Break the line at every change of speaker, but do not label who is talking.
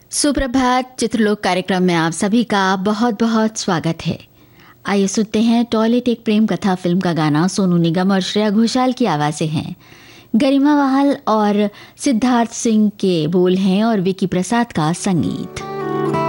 सुप्रभात। चित्रलोक कार्यक्रम में आप सभी का बहुत बहुत स्वागत है। आइए सुनते हैं टॉयलेट एक प्रेम कथा फिल्म का गाना। सोनू निगम और श्रेया घोषाल की आवाज़ें हैं, गरिमा वाहल और सिद्धार्थ सिंह के बोल हैं और विकी प्रसाद का संगीत।